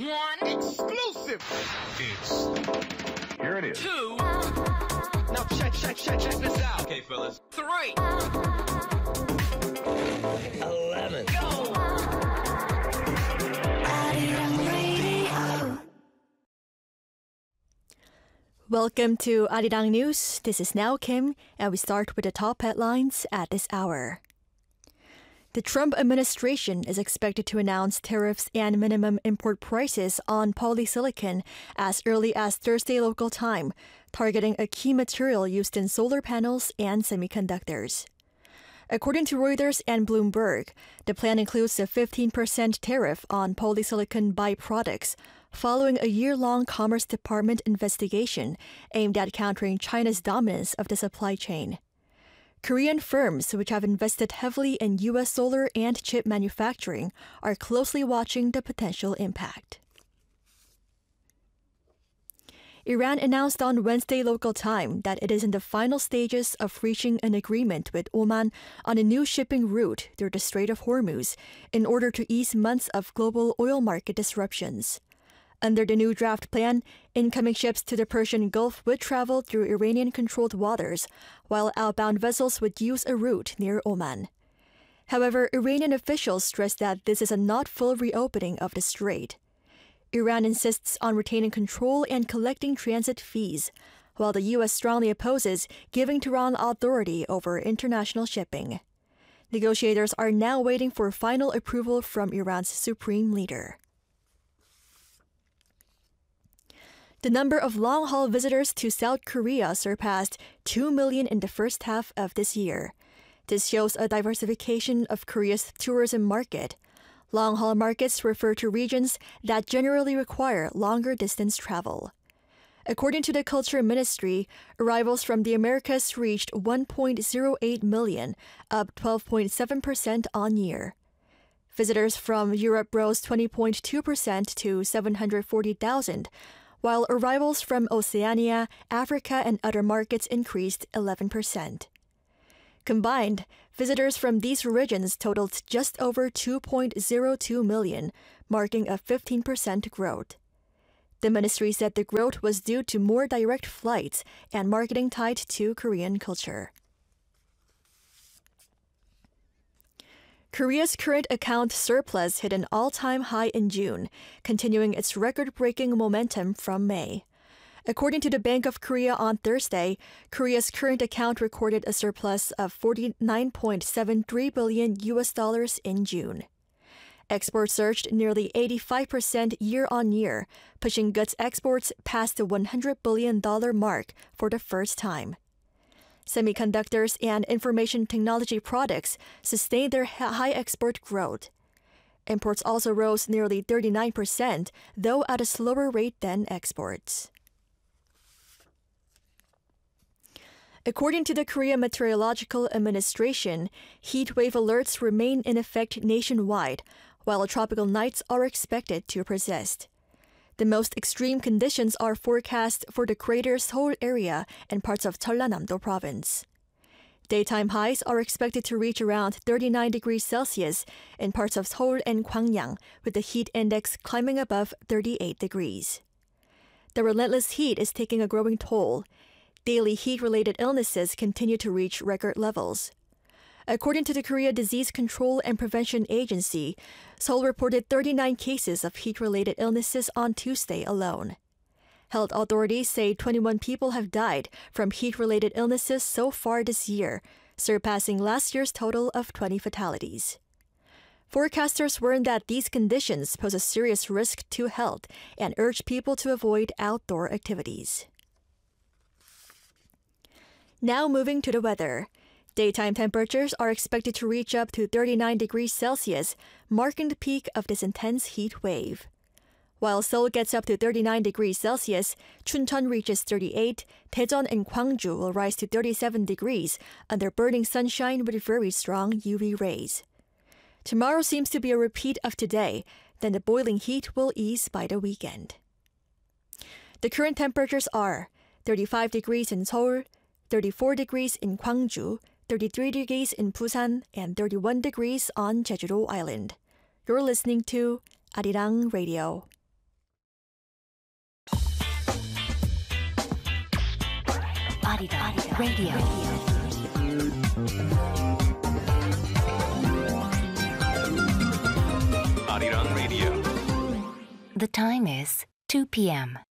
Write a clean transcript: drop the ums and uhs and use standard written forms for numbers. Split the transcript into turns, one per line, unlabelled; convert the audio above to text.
One. Exclusive.
Here it is.
Two. Now check this out. Okay, fellas. Three. 11. Go.
Welcome to Arirang News. This is Now Kim, and we start with the top headlines at this hour. The Trump administration is expected to announce tariffs and minimum import prices on polysilicon as early as Thursday local time, targeting a key material used in solar panels and semiconductors. According to Reuters and Bloomberg, the plan includes a 15% tariff on polysilicon byproducts, following a year-long Commerce Department investigation aimed at countering China's dominance of the supply chain. Korean firms, which have invested heavily in U.S. solar and chip manufacturing, are closely watching the potential impact. Iran announced on Wednesday local time that it is in the final stages of reaching an agreement with Oman on a new shipping route through the Strait of Hormuz in order to ease months of global oil market disruptions. Under the new draft plan, incoming ships to the Persian Gulf would travel through Iranian-controlled waters, while outbound vessels would use a route near Oman. However, Iranian officials stressed that this is a not full reopening of the strait. Iran insists on retaining control and collecting transit fees, while the U.S. strongly opposes giving Tehran authority over international shipping. Negotiators are now waiting for final approval from Iran's supreme leader. The number of long-haul visitors to South Korea surpassed 2 million in the first half of this year. This shows a diversification of Korea's tourism market. Long-haul markets refer to regions that generally require longer distance travel. According to the Culture Ministry, arrivals from the Americas reached 1.08 million, up 12.7% on year. Visitors from Europe rose 20.2% to 740,000, while arrivals from Oceania, Africa, and other markets increased 11%. Combined, visitors from these regions totaled just over 2.02 million, marking a 15% growth. The ministry said the growth was due to more direct flights and marketing tied to Korean culture. Korea's current account surplus hit an all-time high in June, continuing its record-breaking momentum from May. According to the Bank of Korea on Thursday, Korea's current account recorded a surplus of $49.73 billion in June. Exports surged nearly 85% year-on-year, pushing goods exports past the $100 billion mark for the first time. Semiconductors and information technology products sustained their high export growth. Imports also rose nearly 39%, though at a slower rate than exports. According to the Korea Meteorological Administration, heat wave alerts remain in effect nationwide, while tropical nights are expected to persist. The most extreme conditions are forecast for the Greater Seoul area and parts of Jeollanam-do province. Daytime highs are expected to reach around 39 degrees Celsius in parts of Seoul and Gwangyang, with the heat index climbing above 38 degrees. The relentless heat is taking a growing toll. Daily heat-related illnesses continue to reach record levels. According to the Korea Disease Control and Prevention Agency, Seoul reported 39 cases of heat-related illnesses on Tuesday alone. Health authorities say 21 people have died from heat-related illnesses so far this year, surpassing last year's total of 20 fatalities. Forecasters warn that these conditions pose a serious risk to health and urge people to avoid outdoor activities. Now moving to the weather. Daytime temperatures are expected to reach up to 39 degrees Celsius, marking the peak of this intense heat wave. While Seoul gets up to 39 degrees Celsius, Chuncheon reaches 38, Daejeon and Gwangju will rise to 37 degrees under burning sunshine with very strong UV rays. Tomorrow seems to be a repeat of today, then the boiling heat will ease by the weekend. The current temperatures are 35 degrees in Seoul, 34 degrees in Gwangju, 33 degrees in Busan, and 31 degrees on Jeju-do Island. You're listening to Arirang Radio.
Arirang Radio.
Arirang Radio.
The time is 2 p.m.